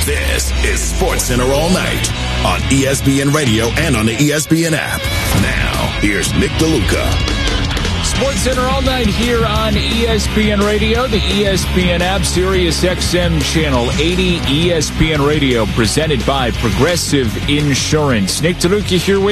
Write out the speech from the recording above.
This is Sports Center all night on ESPN Radio and on the ESPN app. Now, here's Nick DeLuca. Sports Center all night here on ESPN Radio, the ESPN app, Sirius XM Channel 80, ESPN Radio, presented by Progressive Insurance. Nick DeLuca here with